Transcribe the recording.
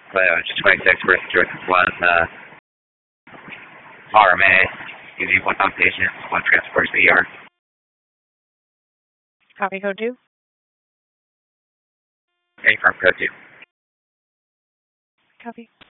Just 26 for George 1, RMA, give me one patient, one transport to ER. Copy, code 2. Confirm code 2. Copy.